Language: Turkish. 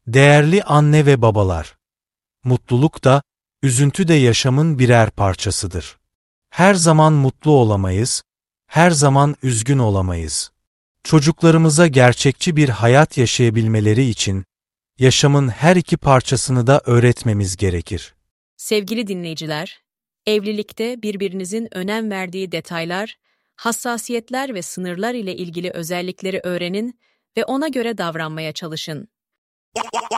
Değerli anne ve babalar, mutluluk da, üzüntü de yaşamın birer parçasıdır. Her zaman mutlu olamayız, her zaman üzgün olamayız. Çocuklarımıza gerçekçi bir hayat yaşayabilmeleri için, yaşamın her iki parçasını da öğretmemiz gerekir. Sevgili dinleyiciler, evlilikte birbirinizin önem verdiği detaylar, hassasiyetler ve sınırlar ile ilgili özellikleri öğrenin ve ona göre davranmaya çalışın.